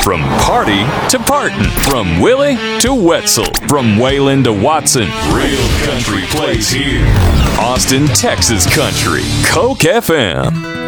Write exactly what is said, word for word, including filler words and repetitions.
From party to partin', from Willie to Wetzel, from Waylon to Watson, real country plays here. Austin, Texas country, Coke F M.